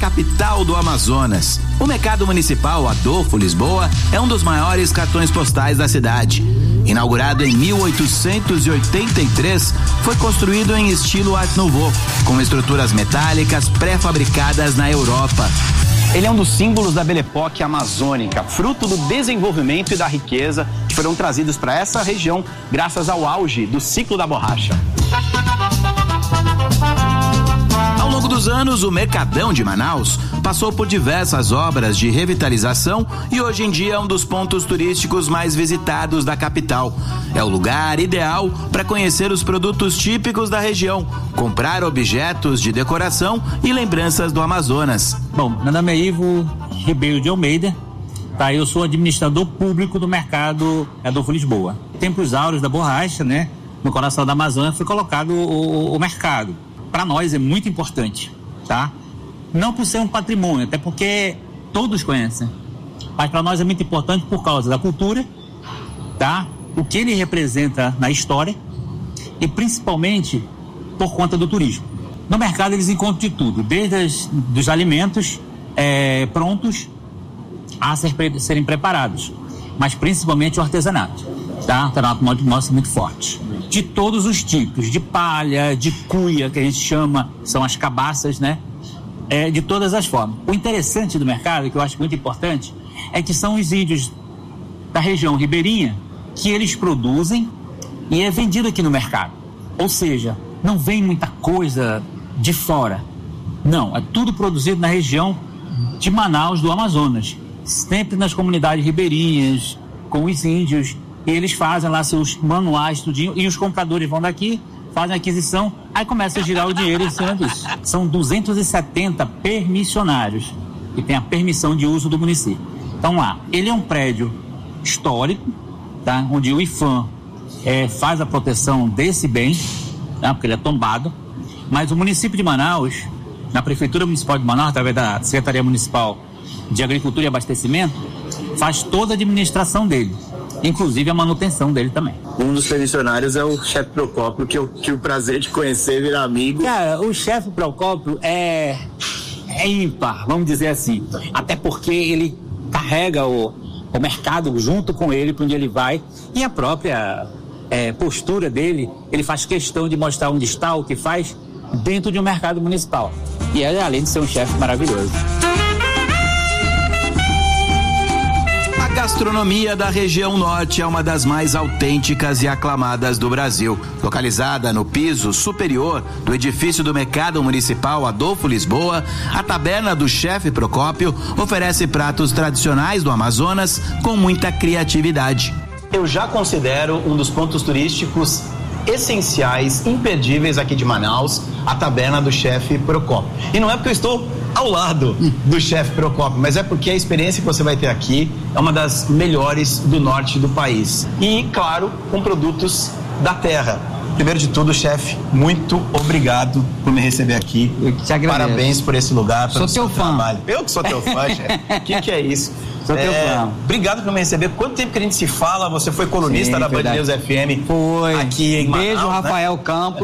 capital do Amazonas. O Mercado Municipal Adolfo Lisboa é um dos maiores cartões postais da cidade. Inaugurado em 1883, foi construído em estilo Art Nouveau, com estruturas metálicas pré-fabricadas na Europa. Ele é um dos símbolos da Belle Époque amazônica, fruto do desenvolvimento e da riqueza que foram trazidos para essa região graças ao auge do ciclo da borracha. Ao longo dos anos, o Mercadão de Manaus passou por diversas obras de revitalização e hoje em dia é um dos pontos turísticos mais visitados da capital. É o lugar ideal para conhecer os produtos típicos da região, comprar objetos de decoração e lembranças do Amazonas. Bom, meu nome é Ivo Ribeiro de Almeida, tá? Eu sou administrador público do Mercado Adolfo Lisboa. Tempos áureos da borracha, né? No coração da Amazônia foi colocado o mercado. Para nós é muito importante, tá? Não por ser um patrimônio, até porque todos conhecem, mas para nós é muito importante por causa da cultura, tá? O que ele representa na história e principalmente por conta do turismo. No mercado eles encontram de tudo, desde dos alimentos prontos a serem preparados, mas principalmente o artesanato, tá? O artesanato mostra muito forte. De todos os tipos, de palha, de cuia, que a gente chama, são as cabaças, né? De todas as formas. O interessante do mercado, que eu acho muito importante, é que são os índios da região ribeirinha que eles produzem e é vendido aqui no mercado. Ou seja, não vem muita coisa de fora. Não, é tudo produzido na região de Manaus, do Amazonas. Sempre nas comunidades ribeirinhas, com os índios. E eles fazem lá seus manuais, tudinho, e os compradores vão daqui, fazem a aquisição, aí começa a girar o dinheiro em cima disso. São 270 permissionários que têm a permissão de uso do município. Então lá, ele é um prédio histórico, tá? Onde o IFAM faz a proteção desse bem, tá? Porque ele é tombado, mas o município de Manaus, na Prefeitura Municipal de Manaus, através da Secretaria Municipal de Agricultura e Abastecimento, faz toda a administração dele. Inclusive a manutenção dele também. Um dos permissionários é o chefe Procópio, que eu tive o prazer de conhecer, virar amigo. Cara, o chefe Procópio é ímpar, vamos dizer assim. Até porque ele carrega o mercado junto com ele para onde ele vai. E a própria postura dele, ele faz questão de mostrar onde está, o que faz, dentro de um mercado municipal. E ele, além de ser um chefe maravilhoso. A gastronomia da região norte é uma das mais autênticas e aclamadas do Brasil. Localizada no piso superior do edifício do Mercado Municipal Adolfo Lisboa, a taberna do chefe Procópio oferece pratos tradicionais do Amazonas com muita criatividade. Eu já considero um dos pontos turísticos essenciais, imperdíveis aqui de Manaus, a taberna do chefe Procópio. E não é porque eu estou ao lado do chefe Procópio, mas é porque a experiência que você vai ter aqui é uma das melhores do norte do país. E, claro, com produtos da terra. Primeiro de tudo, chefe, muito obrigado por me receber aqui. Eu te agradeço. Parabéns por esse lugar, pelo seu fã. trabalho. Eu que sou teu fã, chefe. O que é isso? Sou teu fã. Obrigado por me receber. Quanto tempo que a gente se fala? Você foi colunista da Band News FM. Foi. Aqui em Manaus, Beijo, né? Rafael Campos.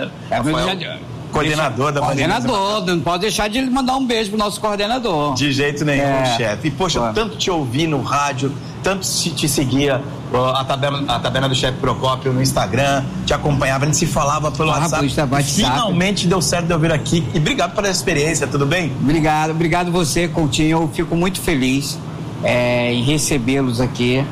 Rafael, coordenador da Band News. Coordenador, não pode deixar de mandar um beijo pro nosso coordenador. De jeito nenhum, chefe. E, poxa, eu tanto te ouvi no rádio, tanto te seguia a taberna do chefe Procópio no Instagram, te acompanhava, a gente se falava pelo WhatsApp. Finalmente deu certo de eu vir aqui. E obrigado pela experiência, tudo bem? Obrigado você, Coutinho. Eu fico muito feliz em recebê-los aqui.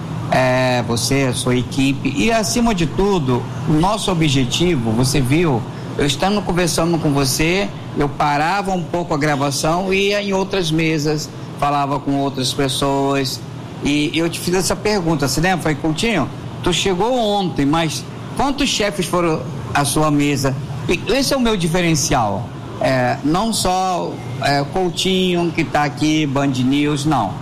Você, a sua equipe. E, acima de tudo, o nosso objetivo, você viu, eu estando conversando com você, eu parava um pouco a gravação e ia em outras mesas, falava com outras pessoas. E eu te fiz essa pergunta, você lembra? Falei, Coutinho, tu chegou ontem, mas quantos chefes foram à sua mesa? E esse é o meu diferencial. Não só Coutinho que está aqui, Band News, não.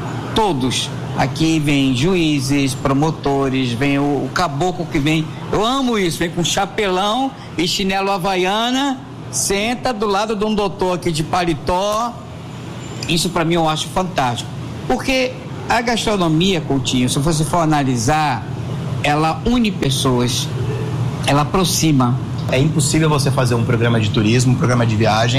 Todos. Aqui vem juízes, promotores, vem o caboclo que vem. Eu amo isso, vem com chapelão e chinelo havaiana, senta do lado de um doutor aqui de paletó. Isso para mim eu acho fantástico. Porque a gastronomia, Coutinho, se você for analisar, ela une pessoas, ela aproxima. É impossível você fazer um programa de turismo, um programa de viagem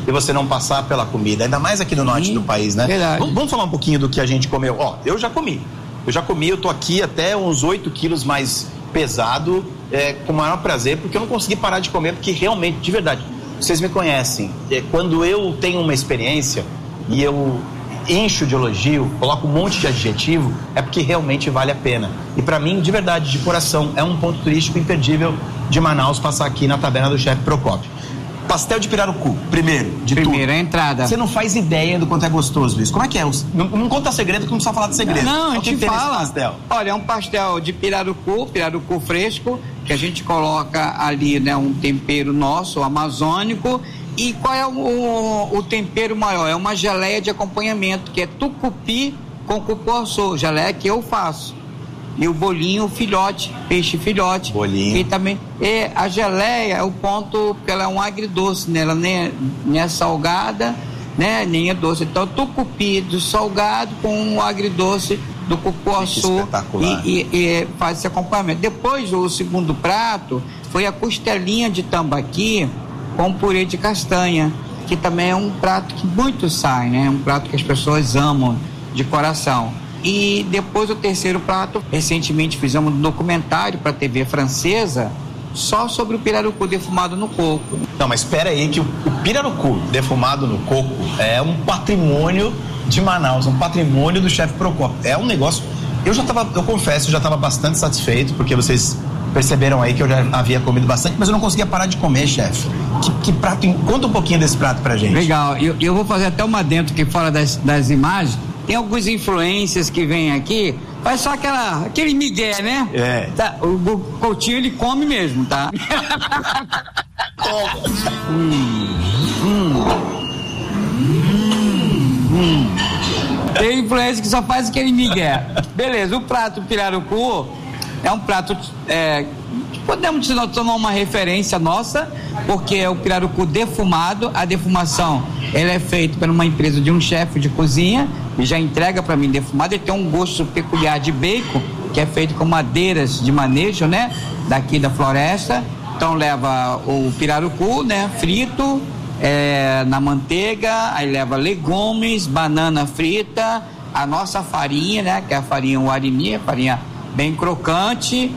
e você não passar pela comida, ainda mais aqui no norte do país, né? Verdade. Vamos falar um pouquinho do que a gente comeu. Eu já comi, eu tô aqui até uns 8 quilos mais pesado, com o maior prazer, porque eu não consegui parar de comer, porque realmente, de verdade, vocês me conhecem, quando eu tenho uma experiência e eu encho de elogio, coloco um monte de adjetivo, é porque realmente vale a pena. E pra mim, de verdade, de coração, é um ponto turístico imperdível de Manaus passar aqui na taberna do chefe Procópio. Pastel de pirarucu, Primeira entrada. Você não faz ideia do quanto é gostoso, Luiz. Como é que é? Não conta segredo, que não precisa falar de segredo. Não, a gente fala. Pastel? Olha, é um pastel de pirarucu fresco, que a gente coloca ali, né, um tempero nosso, amazônico. E qual é o tempero maior? É uma geleia de acompanhamento, que é tucupi com cupuaçu, geleia que eu faço. E o bolinho filhote, peixe filhote. Bolinho. E também, a geleia é o ponto, porque ela é um agridoce, né? Ela nem é salgada, né? Nem é doce. Então, tucupi do salgado com o agridoce do cupuaçu. Espetacular. E faz esse acompanhamento. Depois, o segundo prato foi a costelinha de tambaqui com purê de castanha, que também é um prato que muito sai, né? É um prato que as pessoas amam de coração. E depois o terceiro prato, recentemente fizemos um documentário para a TV francesa só sobre o pirarucu defumado no coco. Não, mas espera aí que o pirarucu defumado no coco é um patrimônio de Manaus, um patrimônio do chefe Procópio. É um negócio... Eu confesso, já estava bastante satisfeito, porque vocês perceberam aí que eu já havia comido bastante, mas eu não conseguia parar de comer, chefe. Que prato... Conta um pouquinho desse prato pra gente. Legal, eu vou fazer até uma dentro aqui fora das imagens. Tem alguns influencers que vêm aqui, faz só aquele migué, né? Tá, o Coutinho, ele come mesmo, tá? Tem influencer que só faz aquele migué. Beleza, o prato pirarucu é um prato podemos tornar uma referência nossa, porque é o pirarucu defumado. A defumação, ela é feita por uma empresa de um chefe de cozinha e já entrega para mim defumado. Ele tem um gosto peculiar de bacon, que é feito com madeiras de manejo, né, daqui da floresta. Então leva o pirarucu, né, frito na manteiga, aí leva legumes, banana frita, a nossa farinha, né, que é a farinha uarini, farinha bem crocante.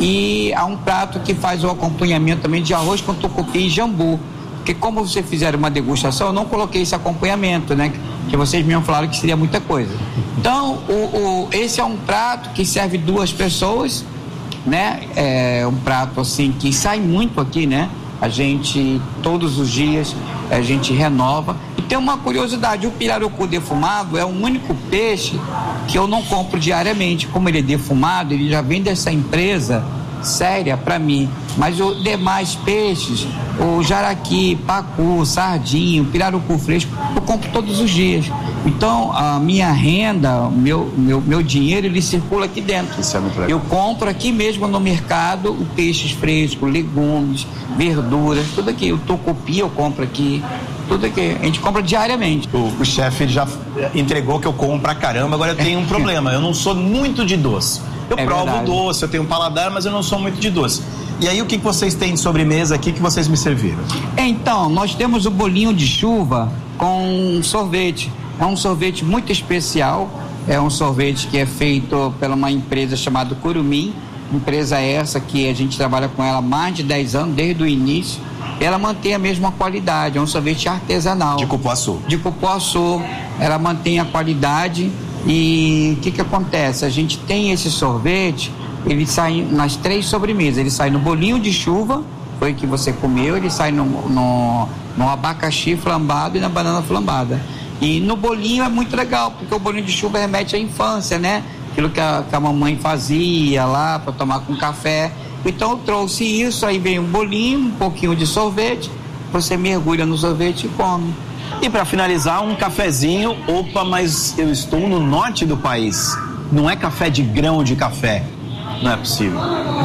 E há um prato que faz o acompanhamento também de arroz com tucupi e jambu, porque como vocês fizeram uma degustação, eu não coloquei esse acompanhamento, né, que vocês me falaram que seria muita coisa. Então esse é um prato que serve 2 pessoas, né? É um prato assim que sai muito aqui, né? A gente todos os dias a gente renova. E tem uma curiosidade, o pirarucu defumado é o único peixe que eu não compro diariamente. Como ele é defumado, ele já vem dessa empresa séria para mim. Mas os demais peixes, o jaraqui, pacu, sardinha, pirarucu fresco, eu compro todos os dias. Então a minha renda, meu dinheiro, ele circula aqui dentro. Isso é muito legal. Eu compro aqui mesmo no mercado o peixes frescos, legumes, verduras, tudo aqui. O tucupi eu compro aqui, tudo aqui. A gente compra diariamente. O chefe já entregou que eu como pra caramba, agora eu tenho um problema. Eu não sou muito de doce. Eu provo verdade. Doce, eu tenho um paladar, mas eu não sou muito de doce. E aí o que vocês têm de sobremesa aqui que vocês me serviram? Então, nós temos o bolinho de chuva com sorvete. É um sorvete muito especial. É um sorvete que é feito por uma empresa chamada Curumim. Empresa essa que a gente trabalha com ela há mais de 10 anos, desde o início. Ela mantém a mesma qualidade, é um sorvete artesanal. De cupuaçu. De cupuaçu. Ela mantém a qualidade. E o que acontece? A gente tem esse sorvete, ele sai nas 3 sobremesas. Ele sai no bolinho de chuva, foi que você comeu, ele sai no abacaxi flambado e na banana flambada. E no bolinho é muito legal, porque o bolinho de chuva remete à infância, né? Aquilo que a mamãe fazia lá para tomar com café. Então eu trouxe isso, aí vem um bolinho, um pouquinho de sorvete, você mergulha no sorvete e come. E para finalizar, um cafezinho. Opa, mas eu estou no norte do país. Não é café de grão de café. Não é possível.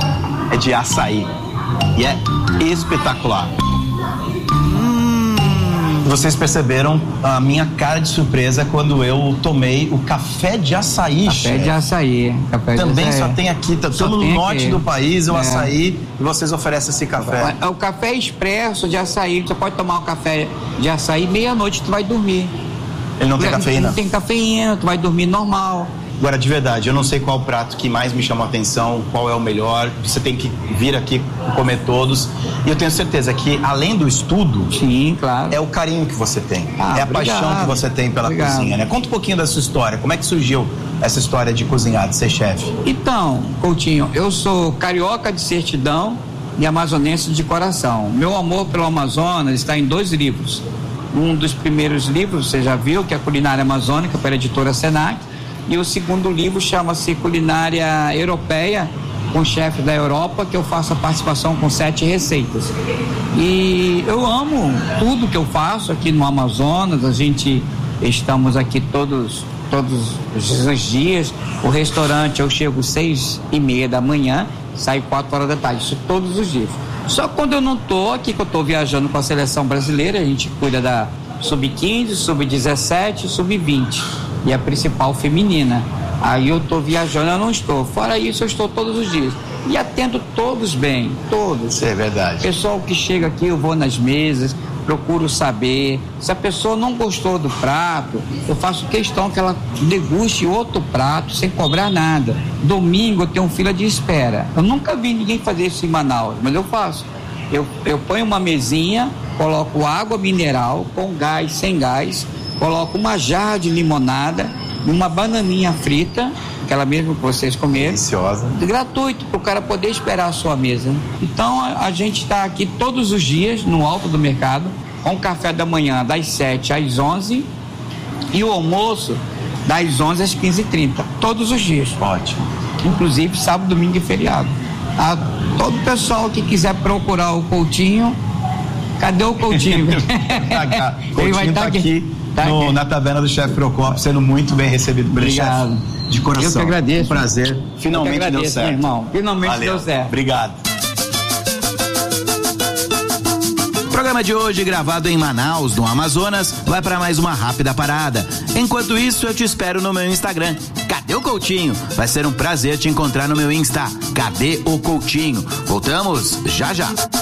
É de açaí. E é espetacular. Vocês perceberam a minha cara de surpresa quando eu tomei o café de açaí, Café de açaí. Também só tem aqui, estamos no norte do país, o açaí, e vocês oferecem esse café. O café expresso de açaí, você pode tomar o café de açaí, meia-noite tu vai dormir. Ele não tem cafeína? Não tem cafeína, tu vai dormir normal. Agora, de verdade, eu não sei qual o prato que mais me chamou a atenção, qual é o melhor, você tem que vir aqui comer todos, e eu tenho certeza que, além do estudo, sim, claro, é o carinho que você tem, é a obrigado. Paixão que você tem pela cozinha, né? Conta um pouquinho da sua história, como é que surgiu essa história de cozinhar, de ser chefe? Então, Coutinho, eu sou carioca de certidão e amazonense de coração. Meu amor pelo Amazonas está em 2 livros. Um dos primeiros livros, você já viu, que é a Culinária Amazônica, pela editora Senac, e o segundo livro chama-se Culinária Europeia, com chefe da Europa, que eu faço a participação com 7 receitas. E eu amo tudo que eu faço aqui no Amazonas, estamos aqui todos os dias. O restaurante eu chego 6:30 da manhã, saio 4 horas da tarde, isso todos os dias. Só quando eu não estou aqui, que eu estou viajando com a seleção brasileira, a gente cuida da sub-15, sub-17, sub-20 e a principal feminina. Aí eu estou viajando, eu não estou. Fora isso, eu estou todos os dias. E atendo todos bem, todos. É verdade. Pessoal que chega aqui, eu vou nas mesas, procuro saber. Se a pessoa não gostou do prato, eu faço questão que ela deguste outro prato sem cobrar nada. Domingo eu tenho fila de espera. Eu nunca vi ninguém fazer isso em Manaus, mas eu faço. Eu ponho uma mesinha, coloco água mineral, com gás, sem gás, coloco uma jarra de limonada, uma bananinha frita, aquela mesma que vocês comeram. Deliciosa. Gratuito, para o cara poder esperar a sua mesa. Então a gente está aqui todos os dias no Alto do Mercado, com café da manhã das 7 às 11 e o almoço das 11 às 15h30, todos os dias. Ótimo. Inclusive sábado, domingo e feriado. A todo pessoal que quiser procurar o Coutinho, cadê o Coutinho? Ele vai estar aqui. Na taverna do chefe Procópio, sendo muito bem recebido pelo chefe. De coração. Eu que agradeço. Um prazer. Finalmente deu certo. Meu irmão. Finalmente deu certo. Obrigado. O programa de hoje, gravado em Manaus, no Amazonas, vai para mais uma rápida parada. Enquanto isso, eu te espero no meu Instagram. Cadê o Coutinho? Vai ser um prazer te encontrar no meu Insta. Cadê o Coutinho? Voltamos já já.